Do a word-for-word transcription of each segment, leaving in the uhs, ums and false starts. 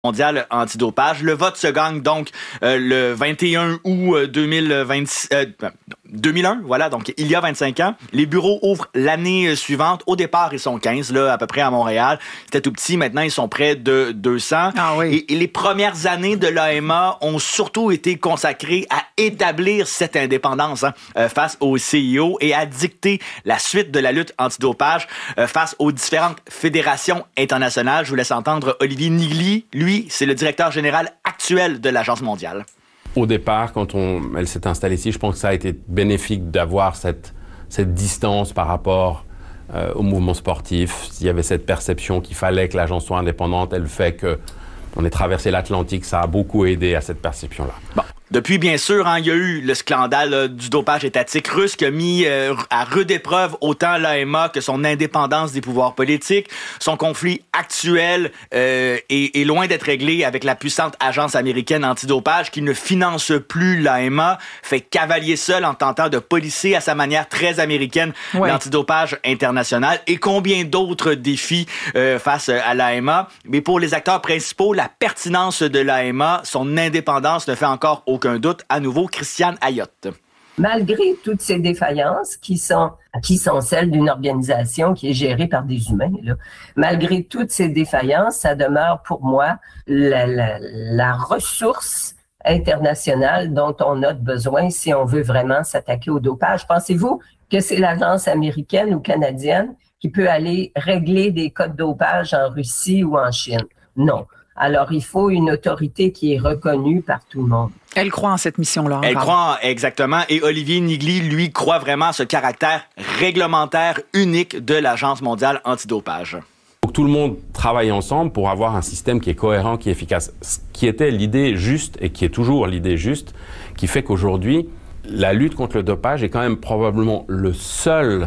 mondiale antidopage. Le vote se gagne donc euh, le vingt et un août deux mille vingt, euh, deux mille un, voilà, donc il y a vingt-cinq ans. Les bureaux ouvrent l'année suivante. Au départ, ils sont quinze, là, à peu près à Montréal. C'était tout petit. Maintenant, ils sont près de deux cents. Ah oui. Et, et les premières années de l'A M A ont surtout été consacrées à établir cette indépendance hein, euh, face au C I O et à dicter la suite de la lutte antidopage euh, face aux différentes fédérations internationales. Je vous laisse entendre Olivier Nigli. Lui, c'est le directeur général actuel de l'Agence mondiale. Au départ, quand on, elle s'est installée ici, je pense que ça a été bénéfique d'avoir cette, cette distance par rapport euh, au mouvement sportif. Il y avait cette perception qu'il fallait que l'agence soit indépendante. Et le fait qu'on ait traversé l'Atlantique, ça a beaucoup aidé à cette perception-là. Bon. Depuis, bien sûr, hein, il y a eu le scandale euh, du dopage étatique russe qui a mis euh, à rude épreuve autant l'A M A que son indépendance des pouvoirs politiques. Son conflit actuel euh, est, est loin d'être réglé avec la puissante agence américaine antidopage qui ne finance plus l'A M A, fait cavalier seul en tentant de policer à sa manière très américaine ouais. l'antidopage international et combien d'autres défis euh, face à l'A M A. Mais pour les acteurs principaux, la pertinence de l'A M A, son indépendance ne fait encore aucun aucun doute. À nouveau, Christiane Ayotte. Malgré toutes ces défaillances qui sont, qui sont celles d'une organisation qui est gérée par des humains, là, malgré toutes ces défaillances, ça demeure pour moi la, la, la ressource internationale dont on a besoin si on veut vraiment s'attaquer au dopage. Pensez-vous que c'est l'agence américaine ou canadienne qui peut aller régler des cas de dopage en Russie ou en Chine? Non. Alors, il faut une autorité qui est reconnue par tout le monde. Elle croit en cette mission-là. Elle croit, exactement. Et Olivier Nigli, lui, croit vraiment à ce caractère réglementaire unique de l'Agence mondiale antidopage. Il faut que tout le monde travaille ensemble pour avoir un système qui est cohérent, qui est efficace. Ce qui était l'idée juste et qui est toujours l'idée juste, qui fait qu'aujourd'hui, la lutte contre le dopage est quand même probablement le seul,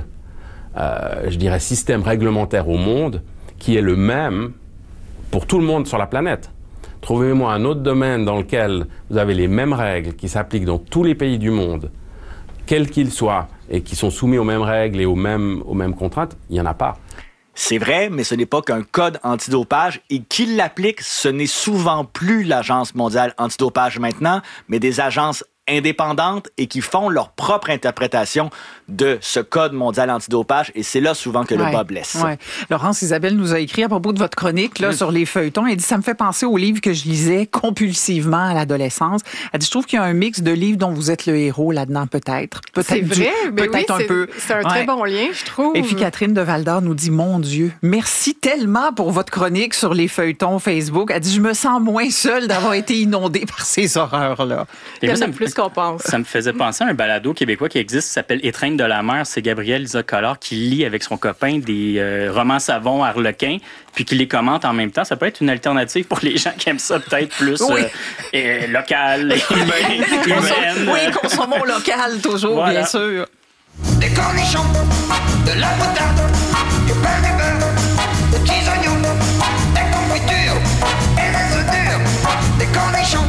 euh, je dirais, système réglementaire au monde qui est le même pour tout le monde sur la planète. Trouvez-moi un autre domaine dans lequel vous avez les mêmes règles qui s'appliquent dans tous les pays du monde, quels qu'ils soient, et qui sont soumis aux mêmes règles et aux mêmes, aux mêmes contraintes. Il n'y en a pas. C'est vrai, mais ce n'est pas qu'un code antidopage et qui l'applique, ce n'est souvent plus l'Agence mondiale antidopage maintenant, mais des agences indépendantes et qui font leur propre interprétation de ce code mondial antidopage et c'est là souvent que le ouais, bas blesse. Ouais. Laurence Isabelle nous a écrit à propos de votre chronique là, mmh. sur les feuilletons. Elle dit « Ça me fait penser aux livres que je lisais compulsivement à l'adolescence. » Elle dit « Je trouve qu'il y a un mix de livres dont vous êtes le héros là-dedans, peut-être. Peut-être c'est vrai, du, mais peut-être oui, un peu. C'est un ouais. très bon lien, je trouve. » Et puis Catherine de Val-d'Or nous dit « Mon Dieu, merci tellement pour votre chronique sur les feuilletons Facebook. » Elle dit « Je me sens moins seule d'avoir été inondée par ces horreurs-là. » Il y en a plus qu'on pense. Ça me faisait penser à un balado québécois qui existe, qui s'appelle Étreinte de la mer. C'est Gabriel Lisa-Collard qui lit avec son copain des euh, romans savons harlequins, puis qui les commente en même temps. Ça peut être une alternative pour les gens qui aiment ça peut-être plus oui. euh, euh, local, humain, humaine. Oui, consommons local toujours, voilà. Bien sûr. Des cornichons, de la moutarde, du pain de beurre, des petits oignons, des confitures et des œufs durs, des cornichons.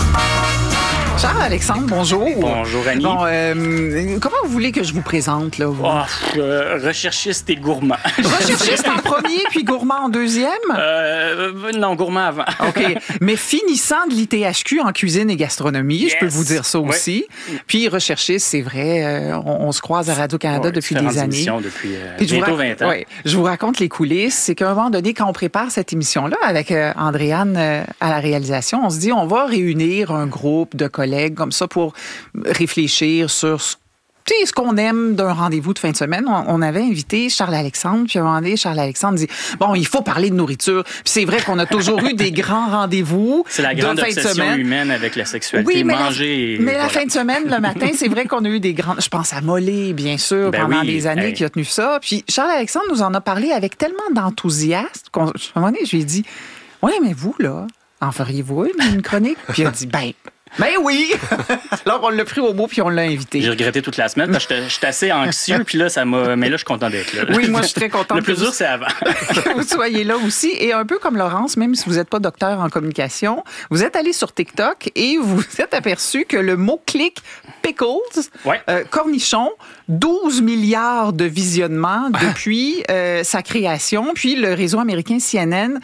Charles-Alexandre, bonjour. Bonjour, Annie. Bon, euh, comment vous voulez que je vous présente, là? Vous? Oh, euh, recherchiste et gourmand. Recherchiste en premier, puis gourmand en deuxième? Euh, non, gourmand avant. OK. Mais finissant de l'I T H Q en cuisine et gastronomie, yes. Je peux vous dire ça aussi. Oui. Puis recherchiste, c'est vrai, euh, on, on se croise à Radio-Canada ouais, depuis des années. depuis euh, bientôt vingt ans. Ouais, je vous raconte les coulisses. C'est qu'à un moment donné, quand on prépare cette émission-là, avec euh, Andréane euh, à la réalisation, on se dit, on va réunir un groupe de collègues comme ça pour réfléchir sur ce, ce qu'on aime d'un rendez-vous de fin de semaine. On, on avait invité Charles-Alexandre, puis à un moment donné, Charles-Alexandre dit « Bon, il faut parler de nourriture. » Puis c'est vrai qu'on a toujours eu des grands rendez-vous. C'est la grande de fin obsession de semaine. Humaine avec la sexualité. Oui, mais manger. La, mais voilà. la fin de semaine, le matin, c'est vrai qu'on a eu des grandes... Je pense à Mollet, bien sûr, ben pendant oui, des années, hey. Qui a tenu ça. Puis Charles-Alexandre nous en a parlé avec tellement d'enthousiasme qu'à un moment donné, je lui ai dit « Ouais, mais vous, là, en feriez-vous une, une chronique? » Puis il a dit « Ben... » Ben oui! Alors, on l'a pris au mot puis on l'a invité. J'ai regretté toute la semaine parce que j'étais assez anxieux puis là, ça m'a... Mais là, je suis content d'être là. Oui, moi, je suis très contente. Le plus dur, c'est avant. Que vous soyez là aussi. Et un peu comme Laurence, même si vous n'êtes pas docteur en communication, vous êtes allé sur TikTok et vous vous êtes aperçu que le mot-clic pickles, ouais. euh, cornichon, douze milliards de visionnements depuis euh, sa création. Puis le réseau américain C N N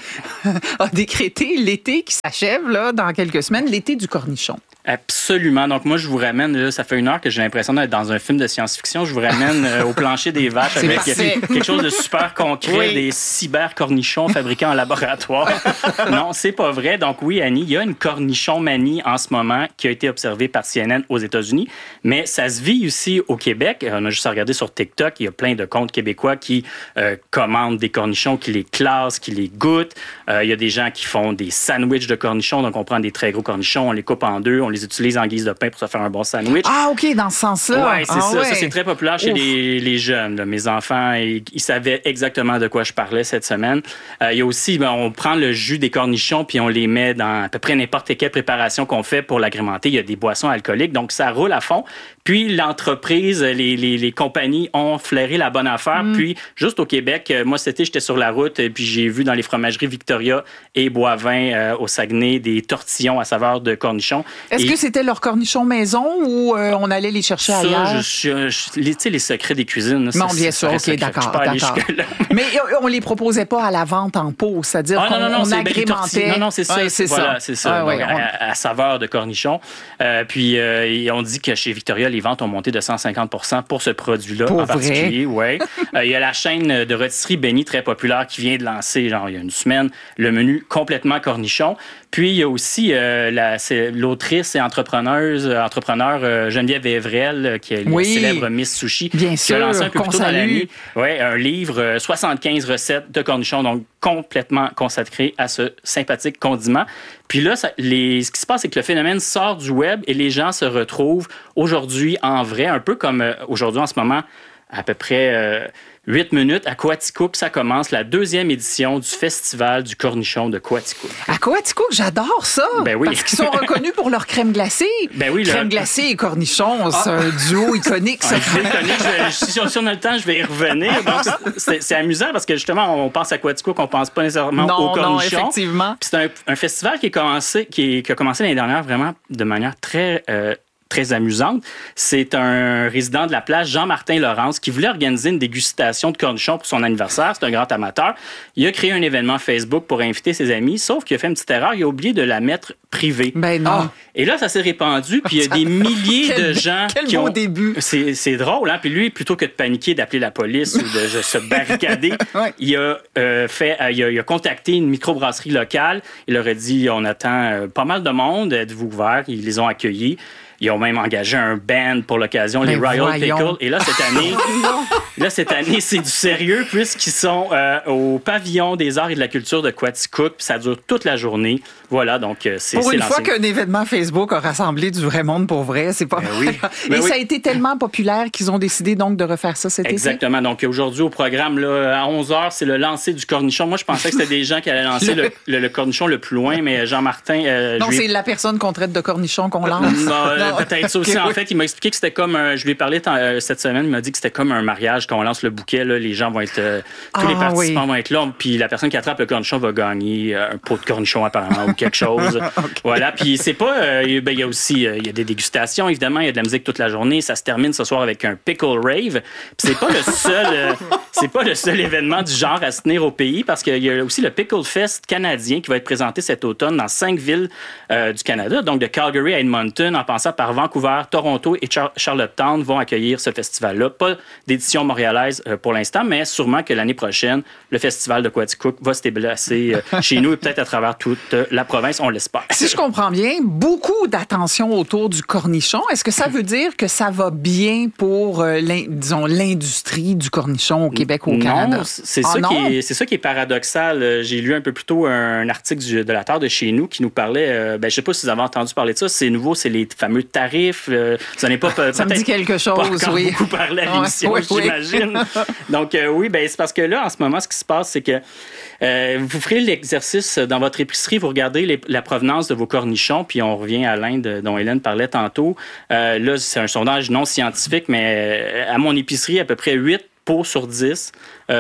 a décrété l'été qui s'achève là, dans quelques semaines, l'été du cornichon. Absolument. Donc, moi, je vous ramène, là, ça fait une heure que j'ai l'impression d'être dans un film de science-fiction. Je vous ramène euh, au plancher des vaches C'est avec parfait. quelque chose de super concret, Oui. des cyber-cornichons fabriqués en laboratoire. Non, c'est pas vrai. Donc, oui, Annie, il y a une cornichon-manie en ce moment qui a été observée par C N N aux États-Unis, mais ça se vit aussi au Québec. On a juste à regarder sur TikTok, il y a plein de comptes québécois qui euh, commandent des cornichons, qui les classent, qui les goûtent. Euh, il y a des gens qui font des sandwichs de cornichons. Donc, on prend des très gros cornichons, on les coupe en deux, on les utilise en guise de pain pour se faire un bon sandwich. Ah, OK, dans ce sens-là. Oui, c'est ah, ça. ouais. Ça, c'est très populaire chez Ouf. les, les jeunes. Là. Mes enfants, ils, ils savaient exactement de quoi je parlais cette semaine. Euh, il y a aussi, ben, on prend le jus des cornichons puis on les met dans à peu près n'importe quelle préparation qu'on fait pour l'agrémenter. Il y a des boissons alcooliques, donc ça roule à fond. Puis l'entreprise, les, les, les compagnies ont flairé la bonne affaire. Mm. Puis juste au Québec, moi cet été, j'étais sur la route et puis j'ai vu dans les fromageries Victoria et Boivin euh, au Saguenay des tortillons à saveur de cornichons. Est-ce et que c'était leur cornichon maison ou euh, on allait les chercher ça, ailleurs? je, je, je, les, tu sais, les secrets des cuisines. Là, Non, ça, bien ça sûr, reste OK, secret. d'accord, Je peux pas aller d'accord. jusque-là. Mais on les proposait pas à la vente en pot, c'est-à-dire Ah, qu'on non, non, non, on c'est ben, les tortillas. agrémentait. Non, non, c'est ça. Ouais, c'est voilà, ça. c'est ça. Ouais, Donc, ouais, on- à, à saveur de cornichon. Euh, puis, euh, on dit que chez Victoria, les ventes ont monté de cent cinquante pour cent pour ce produit-là Pour en vrai? particulier. Ouais. euh, il y a la chaîne de rôtisserie Benny, très populaire, qui vient de lancer, genre, il y a une semaine, le menu complètement cornichon. Puis, il y a aussi euh, la, c'est l'autrice et entrepreneuse, entrepreneur euh, Geneviève Evrel, euh, qui est Oui. la célèbre Miss Sushi, Bien qui sûr, a lancé un peu qu'on plus tôt dans salue. l'année ouais, un livre, euh, soixante-quinze recettes de cornichons, donc complètement consacré à ce sympathique condiment. Puis là, ça, les, ce qui se passe, c'est que le phénomène sort du web et les gens se retrouvent aujourd'hui en vrai, un peu comme euh, aujourd'hui en ce moment, à peu près euh, huit minutes à Coaticook, ça commence la deuxième édition du Festival du cornichon de Coaticook. À Coaticook, j'adore ça. Ben oui. Parce qu'ils sont reconnus pour leur crème glacée. Ben oui, le- Crème glacée et cornichon, c'est un duo iconique, ça. Ouais, je vais le connaître, je vais- si, si on a le temps, je vais y revenir. Donc, c'est, c'est amusant parce que justement, on pense à Coaticook, on pense pas nécessairement Non, au non, cornichon. effectivement. Puis c'est un, un festival qui, est commencé, qui, est- qui a commencé l'année dernière vraiment de manière très... euh, très amusante. C'est un résident de la place, Jean-Martin Laurence, qui voulait organiser une dégustation de cornichons pour son anniversaire. C'est un grand amateur. Il a créé un événement Facebook pour inviter ses amis, sauf qu'il a fait une petite erreur. Il a oublié de la mettre privée. Ben non. Ah. Et là, ça s'est répandu, puis il y a des milliers Quel- de gens quel qui beau ont... début. C'est, c'est drôle, hein? Puis lui, plutôt que de paniquer, d'appeler la police ou de se barricader, Ouais. il, a, euh, fait, euh, il, a, il a contacté une microbrasserie locale. Il leur a dit, on attend euh, pas mal de monde, êtes-vous ouverts? Ils les ont accueillis. Ils ont même engagé un band pour l'occasion, les Ben Royal voyons. Pickle. Et là, cette année, là, cette année, c'est du sérieux puisqu'ils sont euh, au pavillon des arts et de la culture de Coaticook. Puis ça dure toute la journée. Voilà, donc euh, c'est, Pour c'est une lancé. fois qu'un événement Facebook a rassemblé du vrai monde pour vrai, c'est pas Ben oui. mal. Ben Et oui. ça a été tellement populaire qu'ils ont décidé donc de refaire ça cet été. Exactement. Donc aujourd'hui, au programme, là, à onze heures, c'est le lancer du cornichon. Moi, je pensais que c'était des gens qui allaient lancer le, le, le cornichon le plus loin, mais Jean-Martin... Euh, Non, je lui ai- c'est la personne qu'on traite de cornichon qu'on lance. Non, euh, Non. peut-être ça aussi. Ok, En oui. fait, il m'a expliqué que c'était comme... un- je lui ai parlé tant- euh, cette semaine, il m'a dit que c'était comme un mariage. Quand on lance le bouquet, là, les gens vont être... euh, tous Ah, les participants oui. vont être là. Puis la personne qui attrape le cornichon va gagner euh, un pot de cornichon, apparemment, ou quelque chose. Voilà. Puis c'est pas... euh, ben, il y a aussi... euh, il y a des dégustations, évidemment. Il y a de la musique toute la journée. Ça se termine ce soir avec un pickle rave. Puis c'est pas le seul... euh, c'est pas le seul événement du genre à se tenir au pays, parce qu'il y a aussi le Pickle Fest canadien qui va être présenté cet automne dans cinq villes euh, du Canada. Donc de Calgary à Edmonton, en passant par Vancouver, Toronto et Char- Charlottetown vont accueillir ce festival-là. Pas d'édition montréalaise euh, pour l'instant, mais sûrement que l'année prochaine, le festival de Coaticook va se déplacer euh, chez nous et peut-être à travers toute euh, la province, on l'espère. Si je comprends bien, beaucoup d'attention autour du cornichon. Est-ce que ça veut dire que ça va bien pour, euh, l'in- disons, l'industrie du cornichon au Québec ou au Canada? Non, c'est Ah ça, non? qui est, c'est ça qui est paradoxal. Euh, J'ai lu un peu plus tôt un article du- de la Terre de chez nous qui nous parlait, euh, ben, je sais pas si vous avez entendu parler de ça, c'est nouveau, c'est les fameux tarifs. Euh, vous n'en avez pas peut- Ça me peut-être dit quelque chose, pas encore oui. beaucoup parlé à l'émission, Ouais, oui, oui. j'imagine. Donc euh, oui, ben, c'est parce que là, en ce moment, ce qui se passe, c'est que euh, vous ferez l'exercice dans votre épicerie, vous regardez les- la provenance de vos cornichons, puis on revient à l'Inde dont Hélène parlait tantôt. Euh, là, c'est un sondage non scientifique, mais euh, à mon épicerie, à peu près huit pots sur dix euh,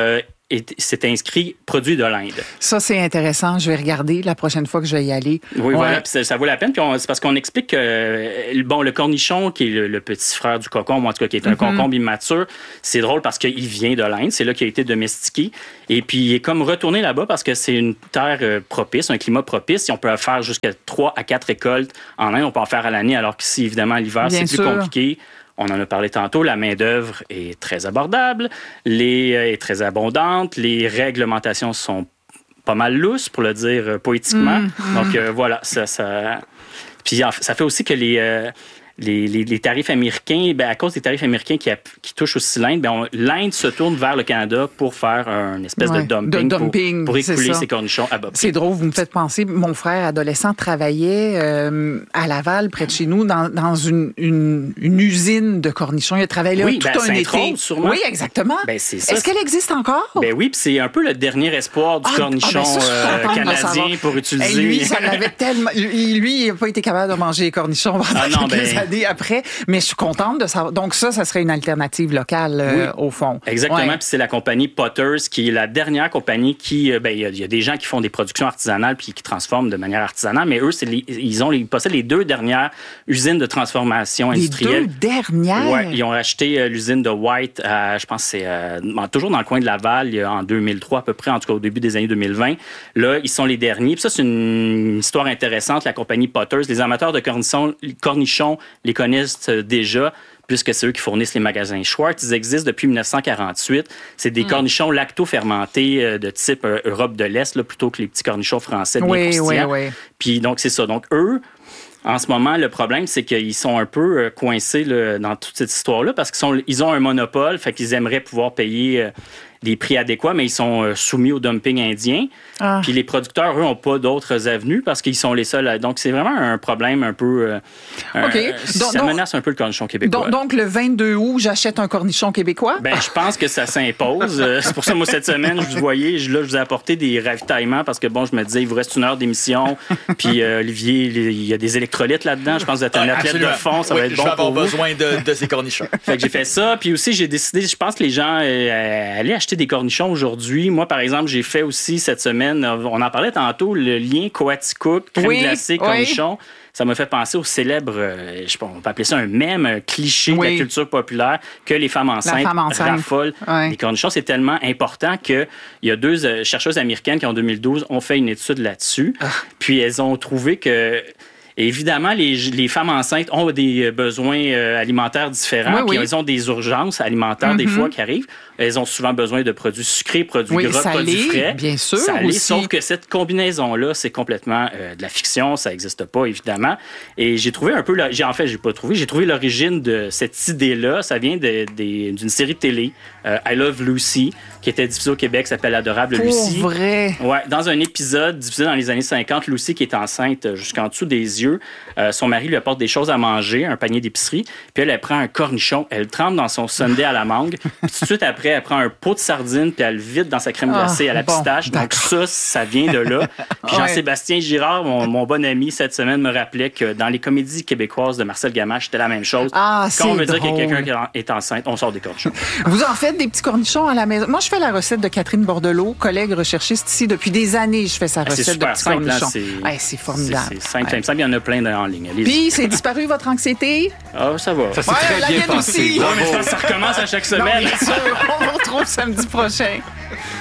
est- c'est inscrit produit de l'Inde. Ça, c'est intéressant. Je vais regarder la prochaine fois que je vais y aller. Oui, Ouais. voilà, puis ça, ça vaut la peine. Puis on- c'est parce qu'on explique que euh, bon, le cornichon, qui est le, le petit frère du concombre, en tout cas, qui est un Mm-hmm. concombre immature, c'est drôle parce qu'il vient de l'Inde, c'est là qu'il a été domestiqué. Et puis, il est comme retourné là-bas parce que c'est une terre euh, propice, un climat propice. Si on peut faire jusqu'à trois à quatre récoltes en Inde, on peut en faire à l'année, alors qu'ici, évidemment, l'hiver, Bien c'est sûr. plus compliqué. On en a parlé tantôt, la main-d'œuvre est très abordable, les, euh, est très abondante, les réglementations sont pas mal lousses, pour le dire euh, poétiquement. Donc, euh, voilà, ça, ça... Puis, en fait, ça fait aussi que les... euh, Les, les, les tarifs américains, ben, à cause des tarifs américains qui, a- qui touchent aussi l'Inde, ben, on- l'Inde se tourne vers le Canada pour faire un espèce Ouais, de dumping, de dumping, pour, pour c'est écouler ça. ses cornichons à bas prix. C'est drôle, vous me faites penser, mon frère adolescent travaillait euh, à Laval, près de chez nous, dans, dans une, une, une usine de cornichons. Il a travaillé Oui, là ben, tout un été. Sainte-Rose, sûrement. Oui, exactement. Ben, c'est ça. Est-ce qu'elle existe encore? Ben oui, puis c'est un peu le dernier espoir du Ah, cornichon ah, ben ça, je suis euh, contente de le canadien savoir. pour utiliser. Hey, lui, ça l'avait tellement. Lui, lui, il n'a pas été capable de manger les cornichons pendant Ah non, quelques ben- années après. Mais je suis contente de savoir. Donc, ça, ça serait une alternative locale, euh, Oui. au fond. Exactement, Ouais. puis c'est la compagnie Potters qui est la dernière compagnie qui, euh, ben, il y, a- il y a des gens qui font des productions artisanales puis qui transforment de manière artisanale, mais eux, c'est les- ils ont, ils possèdent les deux dernières usines de transformation Les industrielle. deux dernières. Ouais, ils ont racheté euh, l'usine de White, à, je pense que c'est euh, toujours dans le coin de Laval, il y a- en deux mille trois à peu près, en tout cas au début des années deux mille vingt. Là, ils sont les derniers. Puis ça, c'est une histoire intéressante, la compagnie Potters. Les amateurs de cornichons, cornichons les connaissent euh, déjà, puisque c'est eux qui fournissent les magasins Schwartz. Ils existent depuis dix-neuf cent quarante-huit. C'est Hmm. des cornichons lacto-fermentés euh, de type euh, Europe de l'Est, là, plutôt que les petits cornichons français bien Oui, oui, croustillants. oui. Puis donc, c'est ça. Donc, eux, en ce moment, le problème, c'est qu'ils sont un peu euh, coincés là, dans toute cette histoire-là parce qu'ils sont, ils ont un monopole, fait qu'ils aimeraient pouvoir payer euh, des prix adéquats, mais ils sont euh, soumis au dumping indien. Ah. Puis les producteurs, eux, n'ont pas d'autres avenues parce qu'ils sont les seuls. à- Donc, c'est vraiment un problème un peu... euh, un- OK. euh, Donc- ça donc- menace un peu le cornichon québécois. Donc, donc, le vingt-deux août, j'achète un cornichon québécois? Ben, je pense que ça s'impose. Euh, c'est pour ça, moi, cette semaine, je vous voyais, je, là, je vous ai apporté des ravitaillements parce que, bon, je me disais, il vous reste une heure d'émission. Puis, euh, Olivier, il y a des électrolytes là-dedans. Je pense que vous êtes un Ouais, athlète absolument. de fond. Ça Oui, va être je bon vais pour avoir vous. besoin de, de ces cornichons. Fait que j'ai fait ça. Puis aussi, j'ai décidé, je pense que les gens euh, allaient acheter des cornichons aujourd'hui. Moi, par exemple, j'ai fait aussi cette semaine, euh, on en parlait tantôt, le lien Coaticook, crème Oui, glacée, oui. cornichon. Ça m'a fait penser au célèbre, euh, je sais pas, on peut appeler ça un mème, un cliché de Oui. la culture populaire, que les femmes enceintes femme enceinte. raffolent Ouais. des cornichons. C'est tellement important qu'il y a deux euh, chercheuses américaines qui, en deux mille douze, ont fait une étude là-dessus. Ah. Puis elles ont trouvé que... Évidemment, les, les femmes enceintes ont des besoins euh, alimentaires différents, Oui, puis oui. elles ont des urgences alimentaires des fois qui arrivent. Elles ont souvent besoin de produits sucrés, produits Oui, gras, salés, produits frais. bien sûr, Salés, aussi. sauf que cette combinaison-là, c'est complètement euh, de la fiction, ça n'existe pas, évidemment. Et j'ai trouvé un peu... la- j'ai, en fait, j'ai pas trouvé, j'ai trouvé l'origine de cette idée-là. Ça vient de- de- d'une série de télé, euh, I Love Lucy, qui était diffusée au Québec, s'appelle Adorable Pour Lucie. vrai. Ouais, dans un épisode diffusé dans les années cinquante, Lucie, qui est enceinte jusqu'en dessous des yeux, euh, son mari lui apporte des choses à manger, un panier d'épicerie, puis elle, elle prend un cornichon, elle le trempe dans son sundae à la mangue, puis tout de suite après, elle prend un pot de sardines, puis elle le vide dans sa crème Ah, glacée à la bon, pistache. Donc ça, ça vient de là. Puis Ouais. Jean-Sébastien Girard, mon, mon bon ami, cette semaine, me rappelait que dans les comédies québécoises de Marcel Gamache, c'était la même chose. Ah, Quand on c'est veut dire drôle. que quelqu'un est enceinte, on sort des cornichons. Vous en faites des petits cornichons à la maison? Moi, je fais la recette de Catherine Bordelot, collègue recherchiste ici. Depuis des années, je fais sa Ah, c'est recette de super petits simple. hein, cornichons. c'est, Ouais, c'est formidable. C'est, c'est simple, Ouais. simple, simple. Il y en a plein en ligne. Allez-y. Puis, c'est disparu votre anxiété? Ah, ça va. Ça s'est Ouais, très la bien mienne passé. aussi. Ouais, Bravo. mais c'est parce que ça recommence à chaque Non, semaine. bien sûr, on vous retrouve samedi prochain.